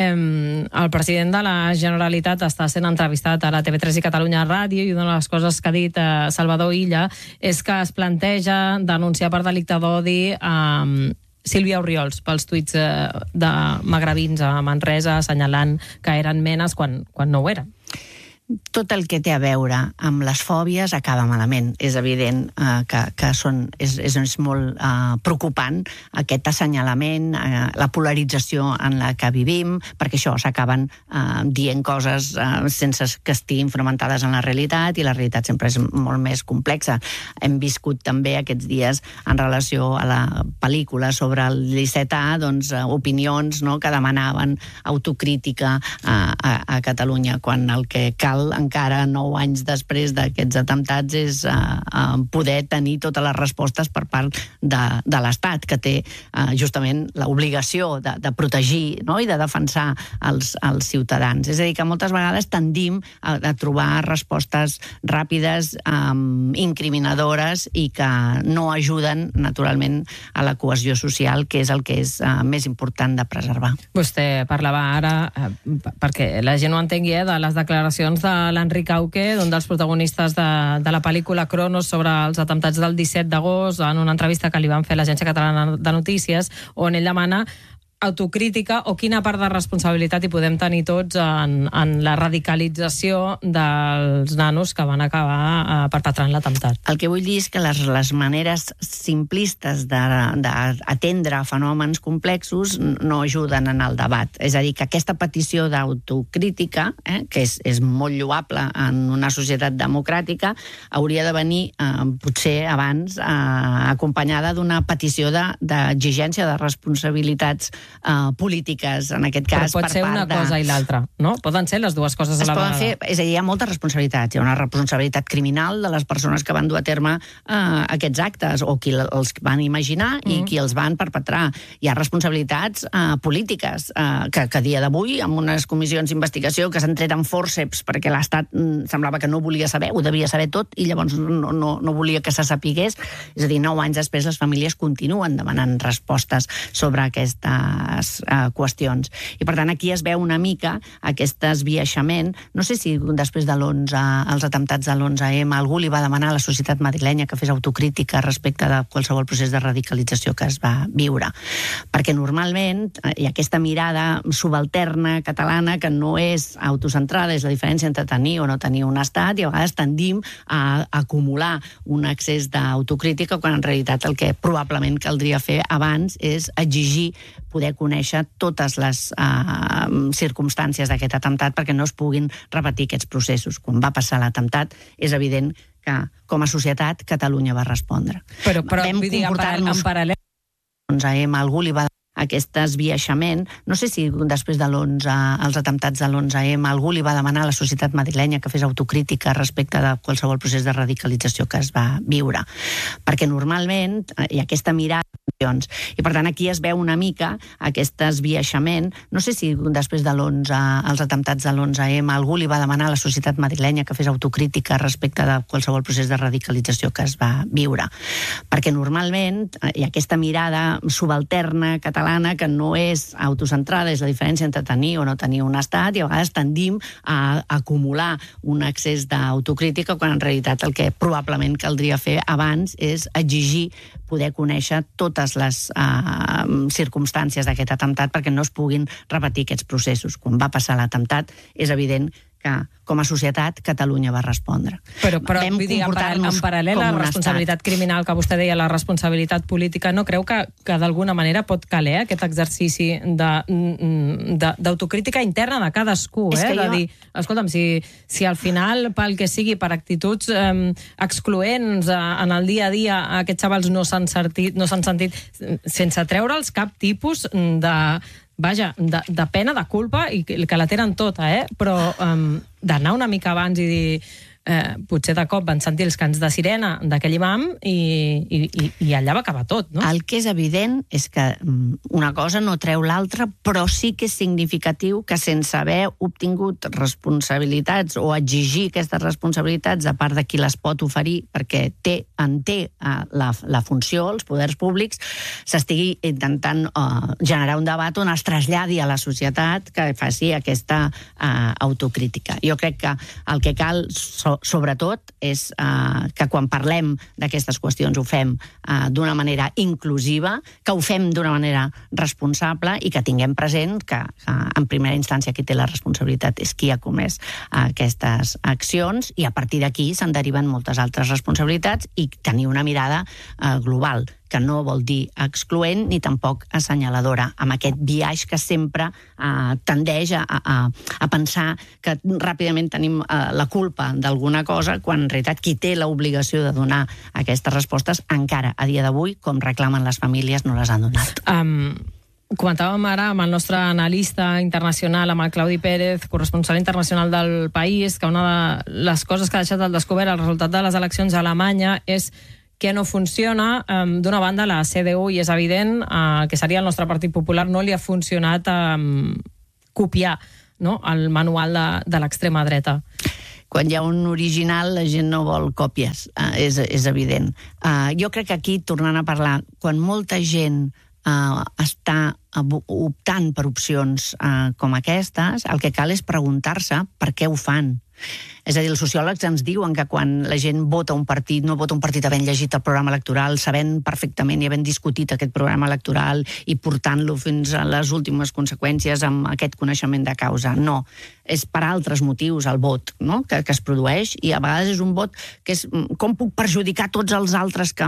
Um, el president de la Generalitat està sent entrevistat a la T V tres i Catalunya Ràdio i una de les coses que ha dit eh, Salvador Illa és que es planteja denunciar per delicte d'odi a um, Sílvia Orriols pels tuits eh, de magrebins a Manresa assenyalant que eren menes quan, quan no ho eren. tot el que té a veure amb les fòbies acaba malament. És evident eh, que, que són, és, és, és molt eh, preocupant aquest assenyalament, eh, la polarització en la que vivim, perquè això s'acaben eh, dient coses eh, sense que estiguin fonamentades en la realitat, i la realitat sempre és molt més complexa. Hem viscut també aquests dies en relació a la pel·lícula sobre el disset A, doncs, eh, opinions, no?, que demanaven autocrítica eh, a, a Catalunya, quan el que cal encara nou anys després d'aquests atemptats és uh, uh, poder tenir totes les respostes per part de, de l'Estat, que té uh, justament l'obligació de, de protegir, no?, i de defensar els, els ciutadans. És a dir, que moltes vegades tendim a, a trobar respostes ràpides, um, incriminadores, i que no ajuden, naturalment, a la cohesió social, que és el que és uh, més important de preservar. Vostè parlava ara, eh, perquè la gent ho entengui, eh, de les declaracions de l'Enric Auque, un dels protagonistes de, de la pel·lícula Cronos sobre els atemptats del disset d'agost, en una entrevista que li van fer a l'Agència Catalana de Notícies, on ell demana autocrítica, o quina part de responsabilitat hi podem tenir tots en, en la radicalització dels nanos que van acabar eh, perpetrant l'atemptat. El que vull dir és que les, les maneres simplistes d'atendre fenòmens complexos no ajuden en el debat. És a dir, que aquesta petició d'autocrítica, eh, que és, és molt lloable en una societat democràtica, hauria de venir eh, potser abans eh, acompanyada d'una petició d'exigència de, de responsabilitats Uh, polítiques, en aquest cas. Però pot per ser part una de... cosa i l'altra, no? Poden ser les dues coses a la vegada. Fer, és a dir, hi ha moltes responsabilitats. Hi ha una responsabilitat criminal de les persones que van dur a terme uh, aquests actes, o qui els van imaginar mm. i qui els van perpetrar. Hi ha responsabilitats uh, polítiques, uh, que, que a dia d'avui, amb unes comissions d'investigació que s'han tret amb fòrceps, perquè l'Estat mm, semblava que no volia saber, ho devia saber tot, i llavors no, no, no volia que se sapigués. És a dir, nou anys després les famílies continuen demanant respostes sobre aquesta Uh, qüestions. I per tant aquí es veu una mica aquest esbiaixament. No sé si després de l'onze, els atemptats de l'onze eme, algú li va demanar a la societat madrilenya que fes autocrítica respecte de qualsevol procés de radicalització que es va viure. Perquè normalment hi ha aquesta mirada subalterna catalana que no és autocentrada, és la diferència entre tenir o no tenir un estat, i a vegades tendim a acumular un excés d'autocrítica, quan en realitat el que probablement caldria fer abans és exigir poder conèixer totes les uh, circumstàncies d'aquest atemptat perquè no es puguin repetir aquests processos. Quan va passar l'atemptat, és evident que, com a societat, Catalunya va respondre. Però, però vull dir, en paral·lel... onze eme, algú li va aquest esbiaixament. No sé si després de l'onze, els atemptats de l'onze eme, algú li va demanar a la societat madrilenya que fes autocrítica respecte de qualsevol procés de radicalització que es va viure. Perquè normalment hi ha aquesta mirada. I per tant aquí es veu una mica aquest esbiaixament. No sé si després de l'onze, els atemptats de l'onze eme, algú li va demanar a la societat madrilenya que fes autocrítica respecte de qualsevol procés de radicalització que es va viure. Perquè normalment hi ha aquesta mirada subalterna catalana que no és autocentrada, és la diferència entre tenir o no tenir un estat, i a vegades tendim a acumular un excés d'autocrítica, quan en realitat el que probablement caldria fer abans és exigir poder conèixer totes les uh, circumstàncies d'aquest atemptat perquè no es puguin repetir aquests processos. Quan va passar l'atemptat, és evident que, com a societat, Catalunya va respondre. Però, però vull dir, en, paral en paral·lel a la responsabilitat estat. criminal que vostè deia, la responsabilitat política, no creu que, que d'alguna manera pot caler aquest exercici d'autocrítica interna de cadascú, eh? De jo... dir, escolta'm, si, si al final, pel que sigui, per actituds eh, excloents eh, en el dia a dia, aquests xavals no s'han sentit, no s'han sentit sense treure'ls cap tipus de... Vaja, de, de pena, de culpa, i que, que la tenen tota, eh? Però um, d'anar una mica abans i dir... Eh, potser de cop van sentir els cants de sirena d'aquell imam i, i, i allà va acabar tot, no? El que és evident és que una cosa no treu l'altra, però sí que és significatiu que sense haver obtingut responsabilitats o exigir aquestes responsabilitats a part de qui les pot oferir, perquè té, en té uh, la, la funció, els poders públics, s'estigui intentant uh, generar un debat on es traslladi a la societat que faci aquesta uh, autocrítica. Jo crec que el que cal són so, sobretot és uh, que quan parlem d'aquestes qüestions ho fem uh, d'una manera inclusiva, que ho fem d'una manera responsable i que tinguem present que uh, en primera instància qui té la responsabilitat és qui ha comès uh, aquestes accions, i a partir d'aquí se'n deriven moltes altres responsabilitats, i tenir una mirada uh, global, que no vol dir excloent ni tampoc assenyaladora, amb aquest biaix que sempre eh, tendeix a, a, a pensar que ràpidament tenim eh, la culpa d'alguna cosa, quan en realitat qui té l'obligació de donar aquestes respostes encara a dia d'avui, com reclamen les famílies, no les han donat. Um... Comentàvem ara amb el nostre analista internacional, amb el Claudi Pérez, corresponsal internacional del País, que una de les coses que ha deixat al descobert el resultat de les eleccions a Alemanya és que no funciona. D'una banda, la C D U, i és evident, el que seria el nostre Partit Popular, no li ha funcionat um, copiar, no?, el manual de, de l'extrema dreta. Quan hi ha un original, la gent no vol còpies, uh, és, és evident. Uh, jo crec que aquí, tornant a parlar, quan molta gent uh, està optant per opcions uh, com aquestes, el que cal és preguntar-se per què ho fan. És a dir, els sociòlegs ens diuen que quan la gent vota un partit, no vota un partit havent llegit el programa electoral, sabent perfectament i havent discutit aquest programa electoral i portant-lo fins a les últimes conseqüències amb aquest coneixement de causa. No, és per altres motius el vot, no?, que, que es produeix, i a vegades és un vot que és com puc perjudicar tots els altres que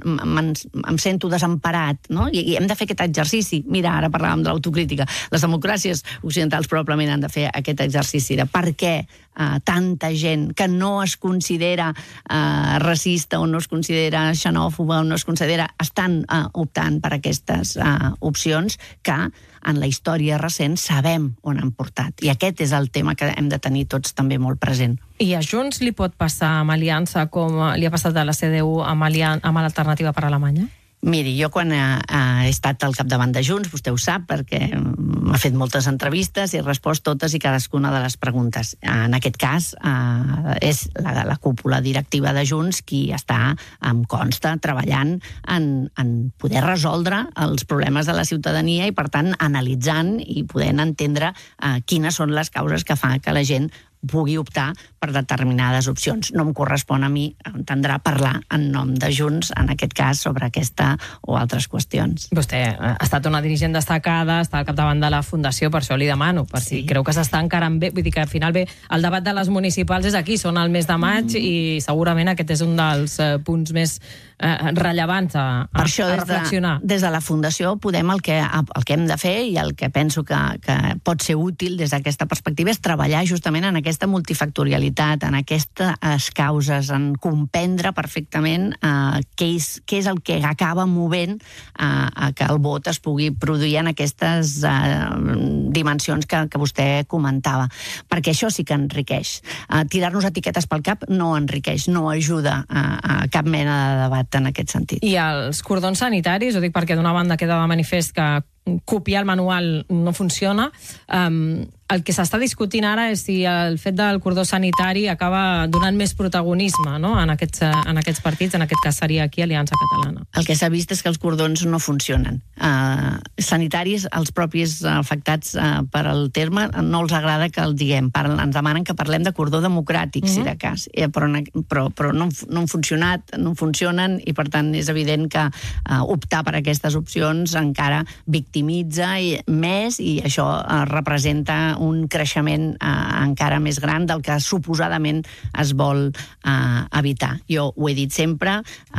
em sento desemparat, no? I, I hem de fer aquest exercici. Mira, ara parlàvem de l'autocrítica. Les democràcies occidentals probablement han de fer aquest exercici de per què Uh, tanta gent que no es considera uh, racista o no es considera xenòfoba o no es considera, estan uh, optant per aquestes uh, opcions que en la història recent sabem on han portat. I aquest és el tema que hem de tenir tots també molt present. I a Junts li pot passar amb aliança com li ha passat a la C D U amb, amb l'Alternativa per Alemanya? Miri, jo quan he, he estat al capdavant de Junts, vostè ho sap, perquè m'ha fet moltes entrevistes i he respost totes i cadascuna de les preguntes. En aquest cas, eh, és la, la cúpula directiva de Junts qui està, em consta, treballant en, en poder resoldre els problemes de la ciutadania i, per tant, analitzant i podent entendre eh, quines són les causes que fan que la gent pugui optar per determinades opcions. No em correspon a mi, entendrà, parlar en nom de Junts, en aquest cas, sobre aquesta o altres qüestions. Vostè ha estat una dirigent destacada, està al capdavant de la Fundació, per això li demano, per si sí. creu que s'està encarant bé, vull dir que al final bé, el debat de les municipals és aquí, són al mes de maig, mm. i segurament aquest és un dels eh, punts més eh, rellevants a, a, per això, a reflexionar. Des de, des de la Fundació podem el que, el que hem de fer i el que penso que, que pot ser útil des d'aquesta perspectiva és treballar justament en aquesta multifactorialitat, en aquestes causes, en comprendre perfectament eh, què, és, què és el que acaba movent eh, a que el vot es pugui produir en aquestes eh, dimensions que, que vostè comentava. Perquè això sí que enriqueix. Eh, tirar-nos etiquetes pel cap no enriqueix, no ajuda a, a cap mena de debat en aquest sentit. I els cordons sanitaris, ho dic perquè d'una banda queda de manifest que copiar el manual no funciona. Um, el que s'està discutint ara és si el fet del cordó sanitari acaba donant més protagonisme, no?, en aquests, en aquests partits, en aquest cas seria aquí Aliança Catalana. El que s'ha vist és que els cordons no funcionen. Uh, sanitaris, els propis afectats uh, per al terme, no els agrada que el diguem. Parlen, ens demanen que parlem de cordó democràtic, uh-huh. si de cas. Eh, però però, però no, no han funcionat, no funcionen, i per tant és evident que uh, optar per aquestes opcions encara victimitza i, més, i això uh, representa un creixement eh, encara més gran del que suposadament es vol eh, evitar. Jo ho he dit sempre,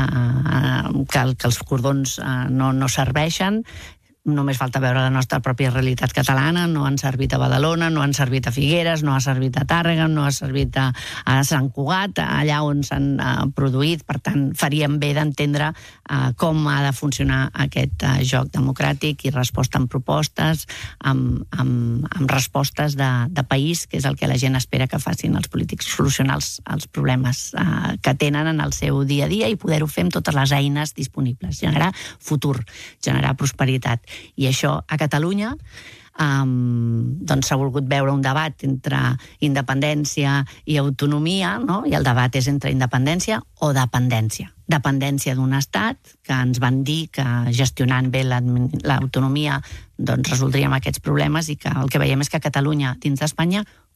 eh, que, que els cordons eh, no, no serveixen. Només falta veure la nostra pròpia realitat catalana. No han servit a Badalona, no han servit a Figueres, no ha servit a Tàrrega, no ha servit a, a Sant Cugat, allà on s'han uh, produït. Per tant, faríem bé d'entendre uh, com ha de funcionar aquest uh, joc democràtic i resposta amb propostes, amb, amb, amb respostes de, de país, que és el que la gent espera que facin els polítics, solucionar els, els problemes uh, que tenen en el seu dia a dia i poder-ho fer amb totes les eines disponibles. Generar futur, generar prosperitat. I això a Catalunya um, doncs s'ha volgut veure un debat entre independència i autonomia, no? I el debat és entre independència o dependència. Dependència d'un estat, que ens van dir que gestionant bé l'autonomia doncs resoldríem aquests problemes, i que el que veiem és que Catalunya dins d'Espanya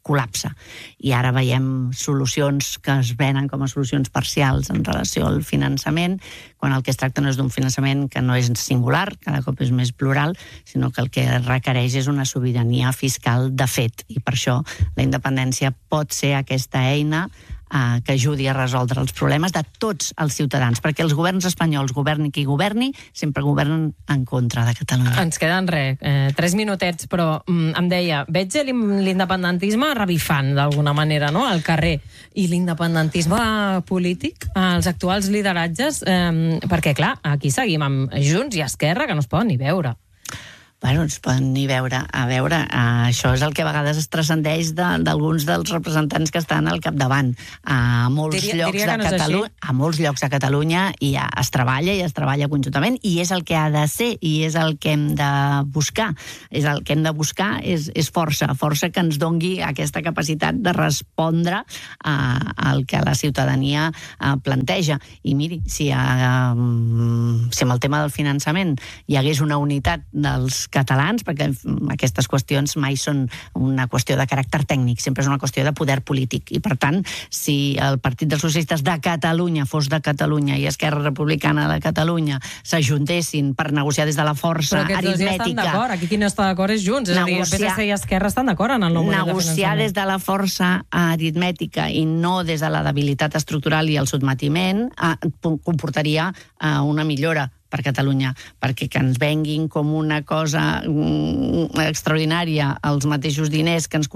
col·lapse. I ara veiem solucions que es venen com a solucions parcials en relació al finançament, quan el que es tracta no és d'un finançament que no és singular, cada cop és més plural, sinó que el que requereix és una sobirania fiscal de fet. I per això la independència pot ser aquesta eina que ajudi a resoldre els problemes de tots els ciutadans, perquè els governs espanyols, governi qui governi, sempre governen en contra de Catalunya. Ens queden res, eh, tres minutets, però mm, em deia, veig l'independentisme revifant d'alguna manera, no?, al carrer, i l'independentisme polític, els actuals lideratges, eh, perquè clar, aquí seguim amb Junts i Esquerra, que no es poden ni veure. Bueno, ens poden ni veure. A veure, uh, això és el que a vegades es transcendeix d'alguns de, dels representants que estan al capdavant. A molts, diria, llocs, diria de no Catalu a molts llocs de Catalunya i ja es treballa i es treballa conjuntament, i és el que ha de ser, i és el que hem de buscar. És el que hem de buscar és, és força, força que ens dongui aquesta capacitat de respondre uh, al que la ciutadania uh, planteja. I miri, si, uh, si amb el tema del finançament hi hagués una unitat dels catalans, perquè aquestes qüestions mai són una qüestió de caràcter tècnic, sempre és una qüestió de poder polític. I, per tant, si el Partit dels Socialistes de Catalunya fos de Catalunya i Esquerra Republicana de Catalunya s'ajuntessin per negociar des de la força aritmètica... Però aquests dos ja estan d'acord. Aquí qui no està d'acord és Junts. És a dir, P S C i Esquerra estan d'acord en el nou model de finançament. Negociar des de la força aritmètica i no des de la debilitat estructural i el sotmetiment comportaria una millora per Catalunya, perquè que ens venguin com una cosa extraordinària els mateixos diners que ens